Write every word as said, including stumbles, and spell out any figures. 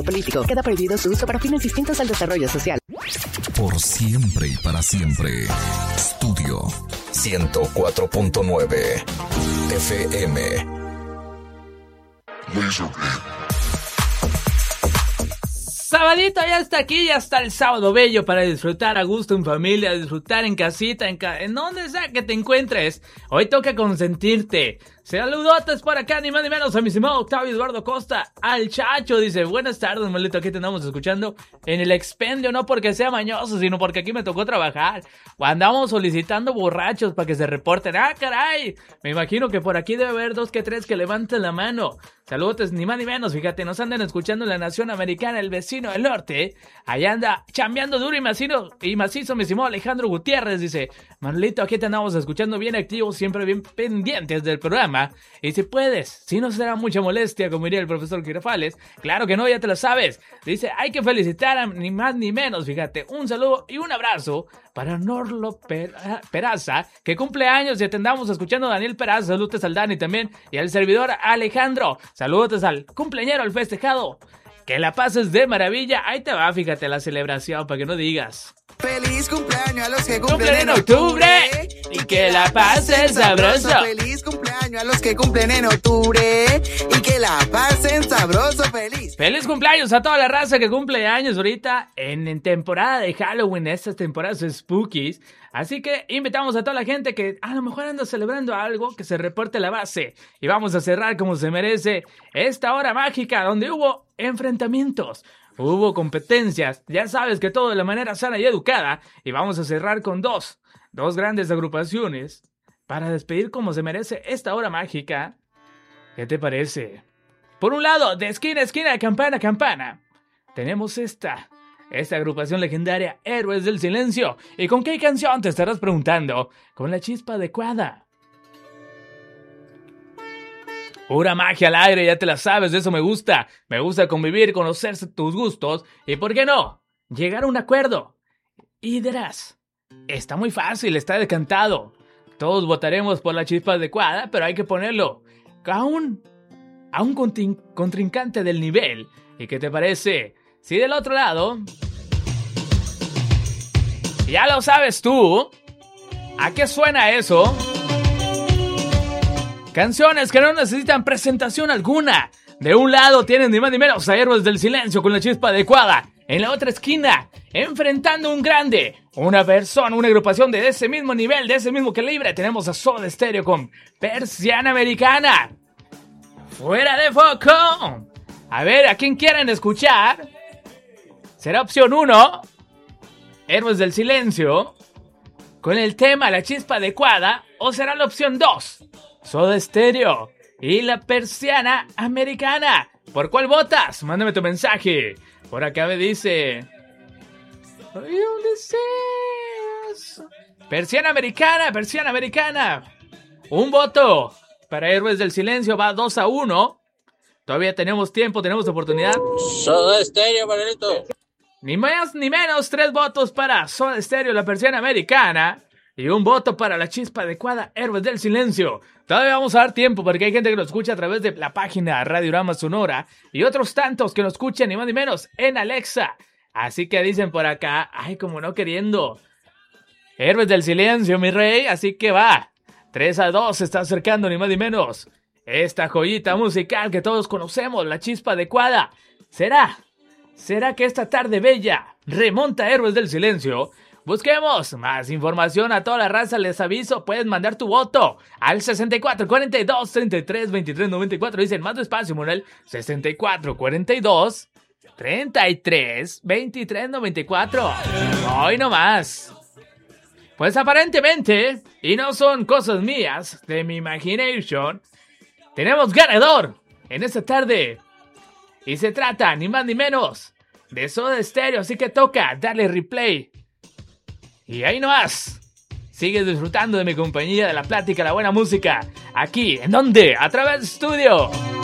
político. Queda prohibido su uso para fines distintos al desarrollo social. Por siempre y para siempre. Estudio ciento cuatro punto nueve F M. Sabadito ya está aquí, ya está el sábado bello para disfrutar a gusto en familia, disfrutar en casita, en, ca- en donde sea que te encuentres. Hoy toca consentirte. Saludotes por acá, ni más ni menos a mi estimado Octavio Eduardo Costa, al Chacho, dice, buenas tardes, maldito, aquí te andamos escuchando en el expendio, no porque sea mañoso, sino porque aquí me tocó trabajar, o andamos solicitando borrachos para que se reporten, ah, caray, me imagino que por aquí debe haber dos que tres que levanten la mano. Saludos, ni más ni menos, fíjate, nos andan escuchando en la nación americana, el vecino del norte, allá anda chambeando duro y macizo, y macizo, mi estimado Alejandro Gutiérrez, dice, Manolito, aquí te andamos escuchando bien activos, siempre bien pendientes del programa, y si puedes, si no será mucha molestia, como diría el profesor Girafales, claro que no, ya te lo sabes, dice, hay que felicitar a ni más ni menos, fíjate, un saludo y un abrazo para Norlo Per- Peraza, que cumple años y te andamos escuchando Daniel Peraza, saludos al Dani también, y al servidor Alejandro, saludos al cumpleañero, al festejado, que la pases de maravilla, ahí te va, fíjate la celebración, para que no digas. Feliz cumpleaños a los que Cumplen cumplen en octubre y que la pasen sabroso. Feliz cumpleaños a los que cumplen en octubre y que la pasen sabroso, feliz. Feliz cumpleaños a toda la raza que cumple años ahorita en, en temporada de Halloween, estas temporadas spookies. Así que invitamos a toda la gente que a lo mejor anda celebrando algo, que se reporte la base. Y vamos a cerrar como se merece esta hora mágica donde hubo enfrentamientos. Hubo competencias, ya sabes que todo de la manera sana y educada, y vamos a cerrar con dos, dos grandes agrupaciones para despedir como se merece esta hora mágica. ¿Qué te parece? Por un lado, de esquina a esquina, campana a campana, tenemos esta, esta agrupación legendaria, Héroes del Silencio. ¿Y con qué canción te estarás preguntando? Con la chispa adecuada. Pura magia al aire, ya te la sabes, de eso me gusta. Me gusta convivir, conocer tus gustos y, ¿por qué no?, llegar a un acuerdo. Y dirás, está muy fácil, está decantado. Todos votaremos por la chispa adecuada, pero hay que ponerlo a un, a un contin- contrincante del nivel. ¿Y qué te parece? Si del otro lado, ya lo sabes tú, ¿a qué suena eso? Canciones que no necesitan presentación alguna. De un lado tienen ni más ni menos a Héroes del Silencio con la chispa adecuada. En la otra esquina, enfrentando un grande, una persona, una agrupación de ese mismo nivel, de ese mismo calibre, tenemos a Soda Stereo con Persiana Americana. ¡Fuera de foco! A ver, ¿a quién quieren escuchar? ¿Será opción uno? Héroes del Silencio con el tema La chispa adecuada. ¿O será la opción dos? Soda Stereo y la Persiana Americana. ¿Por cuál votas? Mándame tu mensaje. Por acá me dice... Hay un deseo. Persiana Americana, Persiana Americana. Un voto para Héroes del Silencio, va dos a uno. Todavía tenemos tiempo, tenemos oportunidad. Soda Stereo, Manolito. Ni más ni menos, tres votos para Soda Stereo, la Persiana Americana. Y un voto para la chispa adecuada, Héroes del Silencio. Todavía vamos a dar tiempo porque hay gente que lo escucha a través de la página Radiorama Sonora y otros tantos que lo escuchan ni más ni menos en Alexa. Así que dicen por acá, ay, como no queriendo. Héroes del Silencio, mi rey, así que va. tres a dos se está acercando ni más ni menos. Esta joyita musical que todos conocemos, la chispa adecuada. ¿Será? ¿Será que esta tarde bella remonta a Héroes del Silencio? Busquemos más información a toda la raza, les aviso, puedes mandar tu voto al sesenta y cuatro, cuarenta y dos, treinta y tres, veintitrés, noventa y cuatro, dicen más despacio, Manuel, sesenta y cuatro, cuarenta y dos, treinta y tres, veintitrés, noventa y cuatro, hoy no más. Pues aparentemente, y no son cosas mías, de mi imagination, tenemos ganador en esta tarde, y se trata ni más ni menos de Soda Stereo, así que toca darle replay. Y ahí nomás, sigue disfrutando de mi compañía, de la plática, la buena música. Aquí, ¿en dónde? A través de Estudio